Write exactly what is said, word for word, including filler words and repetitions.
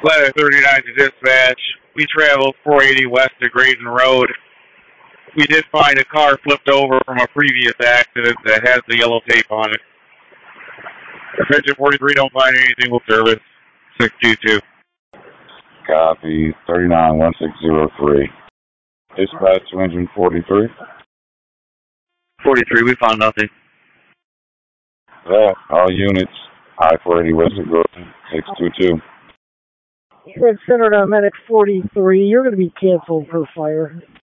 Ladder thirty-nine to dispatch. We traveled four eighty west to Graydon Road. We did find a car flipped over from a previous accident that has the yellow tape on it. Attention forty-three, don't find anything with service. six two two. Copy, thirty-nine one six zero three. Dispatch to engine forty-three. forty-three, we found nothing. That, all units, I four eighty west of Groton, six two two. You're centered on Medic forty-three. You're going to be canceled for fire.